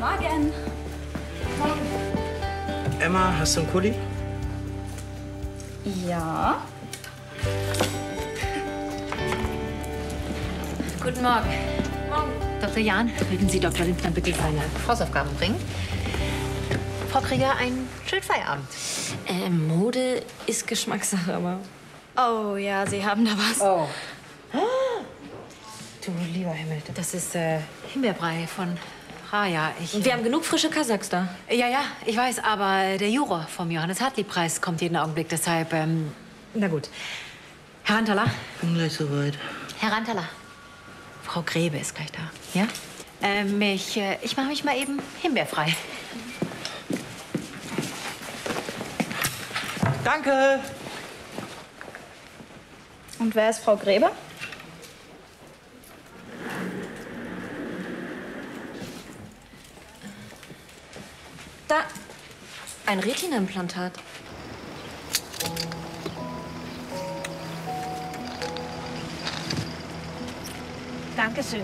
Morgen. Emma, hast du einen Kuli? Ja. Guten Morgen. Morgen. Dr. Jahn, mögen Sie Dr. Lindner bitte seine Hausaufgaben bringen? Frau Krieger, einen schönen Feierabend. Mode ist Geschmackssache, aber... Oh ja, Sie haben da was. Oh. Du lieber Himmel, das ist Himbeerbrei von Raja. Wir haben genug frische Kasachs da. Ja, ich weiß, aber der Juror vom Johannes-Hartlieb-Preis kommt jeden Augenblick, deshalb, na gut. Herr Rantala? Bin gleich soweit. Herr Rantala, Frau Grebe ist gleich da, ja? Ich mache mich mal eben himbeerfrei. Danke! Und wer ist Frau Grebe? Da. Ein Retina-Implantat. Dankeschön.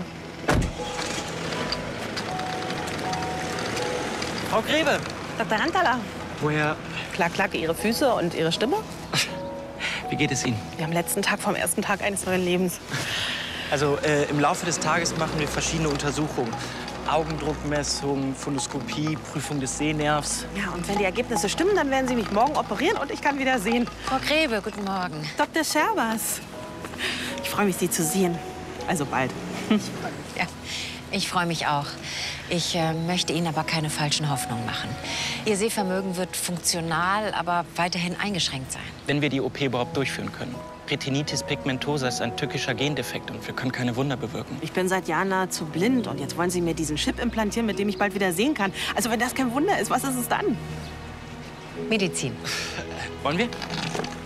Frau Grebe! Dr. Rantala. Woher? Klack, Ihre Füße und Ihre Stimme? Wie geht es Ihnen? Wir am letzten Tag vom ersten Tag eines neuen Lebens. Also im Laufe des Tages machen wir verschiedene Untersuchungen. Augendruckmessung, Fundoskopie, Prüfung des Sehnervs. Ja, und wenn die Ergebnisse stimmen, dann werden Sie mich morgen operieren und ich kann wieder sehen. Frau Grebe, guten Morgen. Dr. Scherbers. Ich freue mich, Sie zu sehen. Also bald. Ja, ich freue mich auch. Ich möchte Ihnen aber keine falschen Hoffnungen machen. Ihr Sehvermögen wird funktional, aber weiterhin eingeschränkt sein. Wenn wir die OP überhaupt durchführen können. Retinitis pigmentosa ist ein tückischer Gendefekt und wir können keine Wunder bewirken. Ich bin seit Jahren nahezu blind und jetzt wollen Sie mir diesen Chip implantieren, mit dem ich bald wieder sehen kann. Also wenn das kein Wunder ist, was ist es dann? Medizin. Wollen wir?